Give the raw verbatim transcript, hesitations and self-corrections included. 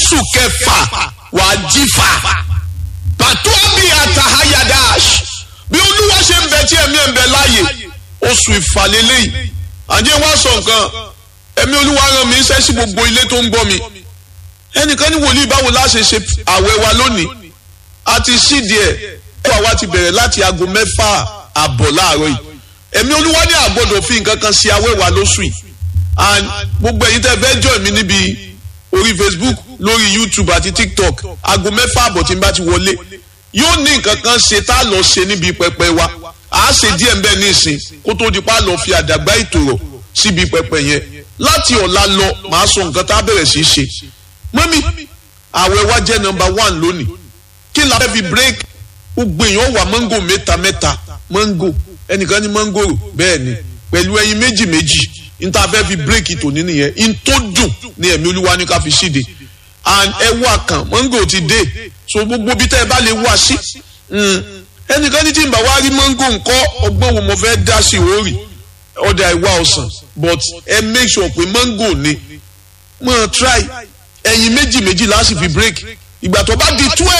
lóṣù kẹfà wàá jífà pàtó bí àtàhàyàdáṣ bí olúwa ṣe ń bẹ tí ẹ̀mí ẹ̀ ń bẹ láàyè oṣù ìfàlélẹ́yìn àjẹ́ wá sọ nǹkan ẹ̀mí olúwa rán mi iṣẹ́ sí gbogbo ilé tó ń gbọ́ mi ẹnìkan ní wòlíì báwo la ṣe ṣe àwẹ̀ wa lónìí àti sídìí ẹ̀ ẹ̀wà wa ti bẹ̀rẹ̀ láti aago mẹ́fà àbọ̀ láàárọ̀ yìí ẹ̀mí olúwa ní àgbọ̀dọ̀ fi nǹkan kan ṣe àwẹ̀ wa lóṣù yìí and gbogbo ẹ̀yin tẹ́ fẹ́ join mi níbi orí Facebook lórí YouTube àti TikTok aago mẹ́fà àbọ̀ tí n bá ti wọlé yóò ní nǹkan kan ṣe tá a lọ ṣe níbi pẹpẹ wa a ṣe díẹ̀ ń bẹ ní ìsìn kó tó di pa lọ fi àdàgbà ìtòrọ̀ síbi pẹpẹ yẹn láti ọ̀la lọ màá sọ nǹkan tá a bẹ̀rẹ̀ sí í ṣe mọ́mí àwẹ̀ wa jẹ́ nọ́mbà one lónìí kí la fẹ́ fi break gbogbo èèyàn wà mango mẹ́ta mẹ́ta mango ẹnìkan ní mangoro bẹ́ẹ̀ ni pẹ̀lú ẹyin méjì méjì n ta fẹ́ fi break tòní nìyẹn n tó dùn ní ẹ̀mí olúwa ní ká fi ṣíde and ẹ wá kan mango ti dé so gbogbo bí tẹ́ ẹ bá lè wá sí ẹnìkan ní tí n bá wá rí mango ńkọ́ ọgbọ́n wo mo fẹ́ dá sí orí ọ̀dà ìwà ọ̀sán but ẹ make sure pé mango ni mo try ẹyin méjì méjì láti fi break ìgbà tó bá di twelve.